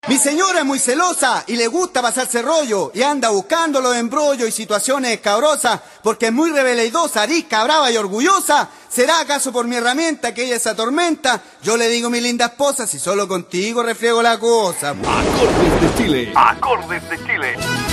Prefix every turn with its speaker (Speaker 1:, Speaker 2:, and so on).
Speaker 1: Mi señora es muy celosa y le gusta pasarse rollo y anda buscando los embrollos y situaciones escabrosas porque es muy reveleidosa, arisca, brava y orgullosa. ¿Será acaso por mi herramienta que ella se atormenta? Yo le digo, mi linda esposa, si solo contigo refriego la cosa.
Speaker 2: Acordes de Chile. Acordes de Chile.